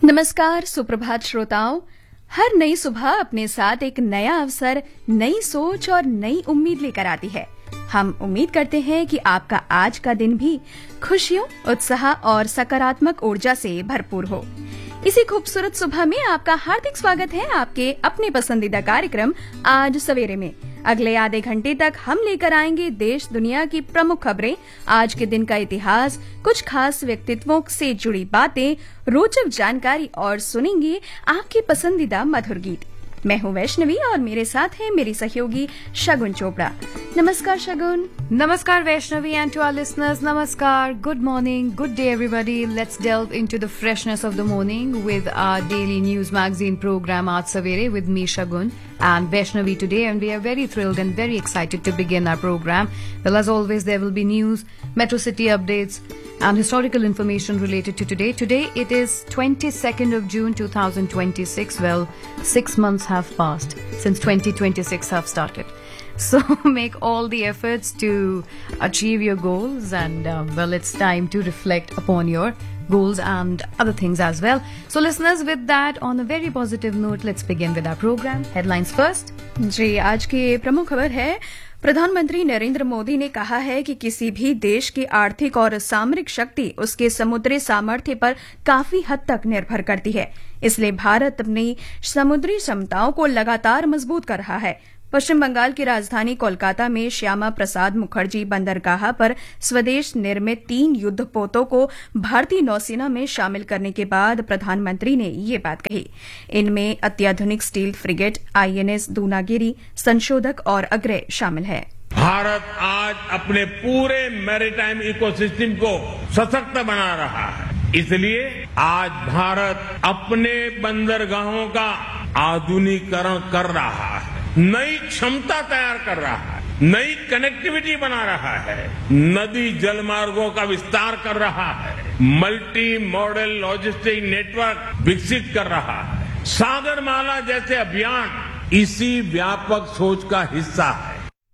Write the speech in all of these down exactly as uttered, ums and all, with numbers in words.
नमस्कार, सुप्रभात श्रोताओं। हर नई सुबह अपने साथ एक नया अवसर, नई सोच और नई उम्मीद लेकर आती है। हम उम्मीद करते हैं कि आपका आज का दिन भी खुशियों, उत्साह और सकारात्मक ऊर्जा से भरपूर हो। इसी खूबसूरत सुबह में आपका हार्दिक स्वागत है आपके अपने पसंदीदा कार्यक्रम आज सवेरे में। अगले आधे घंटे तक हम लेकर आएंगे देश दुनिया की प्रमुख खबरें, आज के दिन का इतिहास, कुछ खास व्यक्तित्वों से जुड़ी बातें, रोचक जानकारी और सुनेंगे आपके पसंदीदा मधुर गीत। मैं हूं वैष्णवी और मेरे साथ है मेरी सहयोगी शगुन चोपड़ा। नमस्कार शगुन। Namaskar Vaishnavi, and to our listeners, Namaskar, good morning, good day everybody. Let's delve into the freshness of the morning with our daily news magazine program Aaj Savere with me Shagun and Vaishnavi today, and we are very thrilled and very excited to begin our program. Well, as always, there will be news, Metro City updates and historical information related to today. Today it is twenty-second of June two thousand twenty-six. Well, six months have passed since twenty twenty-six have started. So make all the efforts to achieve your goals, and uh, well, it's time to reflect upon your goals and other things as well. So listeners, with that, on a very positive note, let's begin with our program. Headlines first. जी, आज की प्रमुख खबर है, प्रधानमंत्री नरेंद्र मोदी ने कहा है कि किसी भी देश की आर्थिक और सामरिक शक्ति उसके समुद्री सामर्थ्य पर काफी हद तक निर्भर करती है। इसलिए भारत अपनी समुद्री क्षमताओं को लगातार मजबूत कर रहा है। पश्चिम बंगाल की राजधानी कोलकाता में श्यामा प्रसाद मुखर्जी बंदरगाह पर स्वदेश निर्मित तीन युद्धपोतों को भारतीय नौसेना में शामिल करने के बाद प्रधानमंत्री ने ये बात कही। इनमें अत्याधुनिक स्टील फ्रिगेट आईएनएस दूनागिरी, संशोधक और अग्रय शामिल है। भारत आज अपने पूरे मैरीटाइम इकोसिस्टम को सशक्त बना रहा है। इसलिए आज भारत अपने बंदरगाहों का आधुनिकीकरण कर रहा है, नई क्षमता तैयार कर रहा है, नई कनेक्टिविटी बना रहा है, नदी जलमार्गों का विस्तार कर रहा है, मल्टी मॉडल लॉजिस्टिक नेटवर्क विकसित कर रहा है। सागरमाला जैसे अभियान इसी व्यापक सोच का हिस्सा है।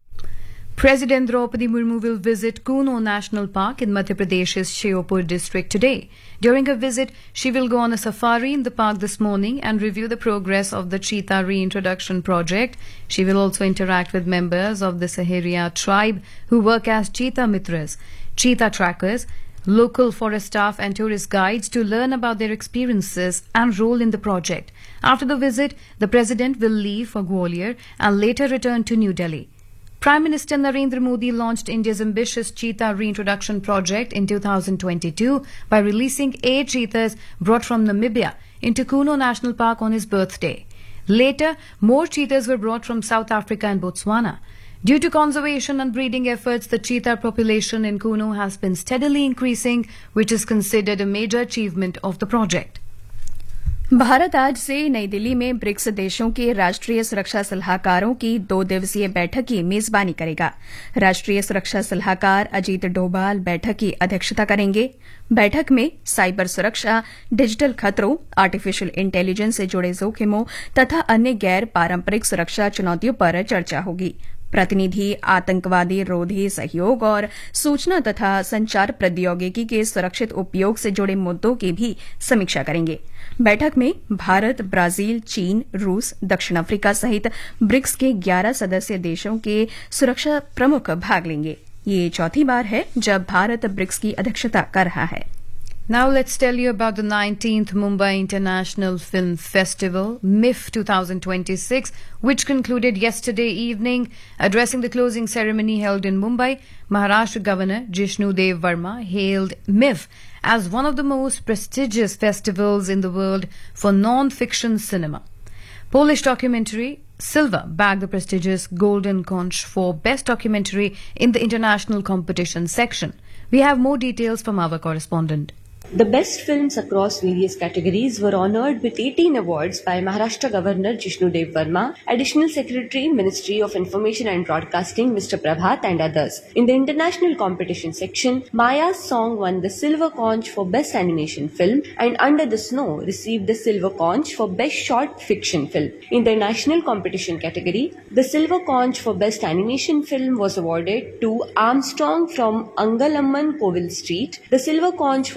President Draupadi Murmu will visit Kuno National Park in Madhya Pradesh's Sheopur district today. During her visit, she will go on a safari in the park this morning and review the progress of the cheetah reintroduction project. She will also interact with members of the Saharia tribe who work as cheetah mitras, cheetah trackers, local forest staff and tourist guides to learn about their experiences and role in the project. After the visit, the president will leave for Gwalior and later return to New Delhi. Prime Minister Narendra Modi launched India's ambitious cheetah reintroduction project in two thousand twenty-two by releasing eight cheetahs brought from Namibia into Kuno National Park on his birthday. Later, more cheetahs were brought from South Africa and Botswana. Due to conservation and breeding efforts, the cheetah population in Kuno has been steadily increasing, which is considered a major achievement of the project. Bharat आज से नई दिल्ली में BRICS देशों के राष्ट्रीय सुरक्षा सलाहकारों की दो दिवसीय बैठक की मेजबानी करेगा। राष्ट्रीय सुरक्षा सलाहकार अजीत डोभाल बैठक की अध्यक्षता करेंगे। बैठक में साइबर सुरक्षा, डिजिटल खतरों, आर्टिफिशियल इंटेलिजेंस से जुड़े जोखिमों तथा अन्य गैर पारंपरिक सुरक्षा चुनौतियों पर चर्चा होगी। प्रतिनिधि आतंकवादी रोधी सहयोग और सूचना तथा संचार प्रौद्योगिकी के सुरक्षित उपयोग से जुड़े मुद्दों की भी समीक्षा करेंगे। बैठक में भारत, ब्राजील, चीन, रूस, दक्षिण अफ्रीका सहित ब्रिक्स के ग्यारह सदस्य देशों के सुरक्षा प्रमुख भाग लेंगे। ये चौथी बार है जब भारत ब्रिक्स की अध्यक्षता कर रहा है। Now let's tell you about the nineteenth Mumbai International Film Festival, M I F twenty twenty-six, which concluded yesterday evening. Addressing the closing ceremony held in Mumbai, Maharashtra Governor Jishnu Dev Verma hailed M I F as one of the most prestigious festivals in the world for non-fiction cinema. Polish documentary Silva bagged the prestigious Golden Conch for Best Documentary in the international competition section. We have more details from our correspondent. The best films across various categories were honoured with eighteen awards by Maharashtra Governor Jishnu Dev Verma, Additional Secretary, Ministry of Information and Broadcasting Mister Prabhat and others. In the international competition section, Maya's song won the Silver Conch for Best Animation Film and Under the Snow received the Silver Conch for Best Short Fiction Film. In the national competition category, the Silver Conch for Best Animation Film was awarded to Armstrong from Angalamman Covil Street, the Silver Conch for Best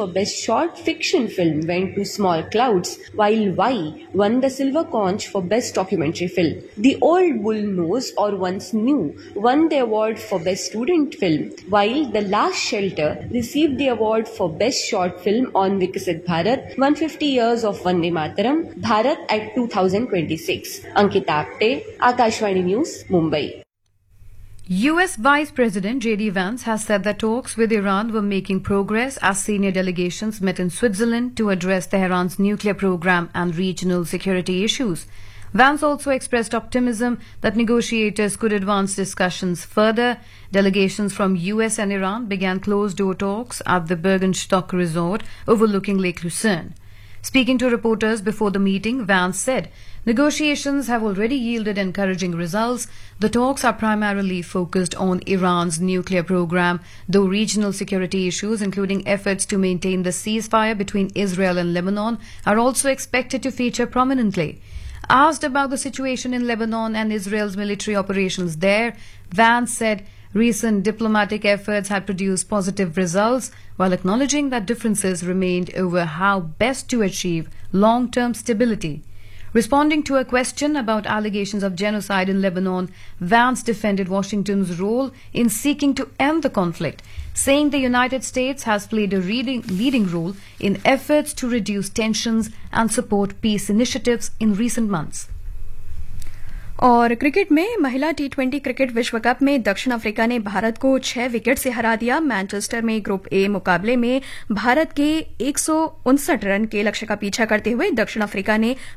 Short Fiction Film went to Small Clouds, while Y won the Silver Conch for Best Documentary Film. The Old Bull Knows or Once Knew won the award for Best Student Film, while The Last Shelter received the award for Best Short Film on Vikasit Bharat, one hundred fifty years of Vande Mataram, Bharat at two thousand twenty-six. Ankita Apte, Akashvani News, Mumbai. U S Vice President J D Vance has said that talks with Iran were making progress as senior delegations met in Switzerland to address Tehran's nuclear program and regional security issues. Vance also expressed optimism that negotiators could advance discussions further. Delegations from U S and Iran began closed-door talks at the Bergenstock Resort overlooking Lake Lucerne. Speaking to reporters before the meeting, Vance said, negotiations have already yielded encouraging results. The talks are primarily focused on Iran's nuclear program, though regional security issues, including efforts to maintain the ceasefire between Israel and Lebanon, are also expected to feature prominently. Asked about the situation in Lebanon and Israel's military operations there, Vance said recent diplomatic efforts had produced positive results, while acknowledging that differences remained over how best to achieve long-term stability. Responding to a question about allegations of genocide in Lebanon, Vance defended Washington's role in seeking to end the conflict, saying the United States has played a leading, leading role in efforts to reduce tensions and support peace initiatives in recent months. और cricket में महिला T twenty cricket विश्व cup में दक्षिण Africa ने भारत को छह wicket से हरा दिया। मैनचेस्टर में ग्रुप ए मुकाबले में भारत के एक सौ उनसठ रन के लक्ष्य का पीछा करते हुए दक्षिण अफ्रीका ने